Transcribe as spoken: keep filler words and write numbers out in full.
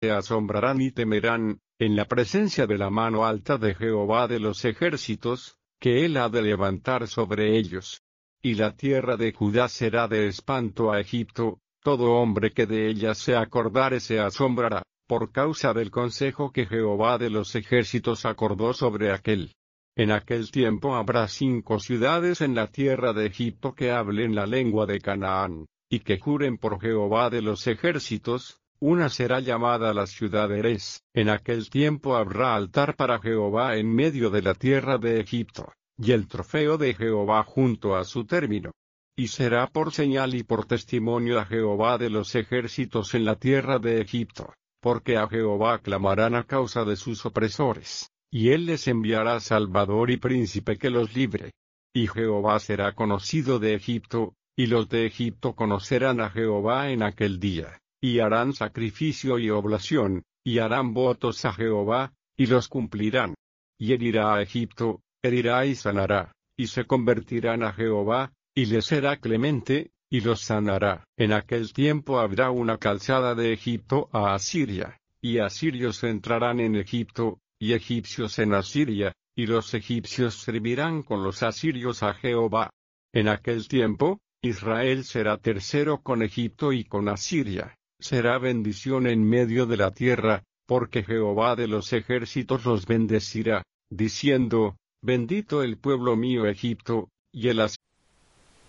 se asombrarán y temerán, en la presencia de la mano alta de Jehová de los ejércitos, que él ha de levantar sobre ellos. Y la tierra de Judá será de espanto a Egipto, todo hombre que de ella se acordare se asombrará, por causa del consejo que Jehová de los ejércitos acordó sobre aquel. En aquel tiempo habrá cinco ciudades en la tierra de Egipto que hablen la lengua de Canaán, y que juren por Jehová de los ejércitos. Una será llamada la ciudad de Erez. En aquel tiempo habrá altar para Jehová en medio de la tierra de Egipto, y el trofeo de Jehová junto a su término. Y será por señal y por testimonio a Jehová de los ejércitos en la tierra de Egipto, porque a Jehová clamarán a causa de sus opresores, y él les enviará Salvador y príncipe que los libre. Y Jehová será conocido de Egipto, y los de Egipto conocerán a Jehová en aquel día. Y harán sacrificio y oblación, y harán votos a Jehová, y los cumplirán. Y herirá a Egipto, herirá y sanará, y se convertirán a Jehová, y les será clemente, y los sanará. En aquel tiempo habrá una calzada de Egipto a Asiria, y asirios entrarán en Egipto, y egipcios en Asiria, y los egipcios servirán con los asirios a Jehová. En aquel tiempo, Israel será tercero con Egipto y con Asiria. Será bendición en medio de la tierra, porque Jehová de los ejércitos los bendecirá, diciendo, bendito el pueblo mío Egipto, y el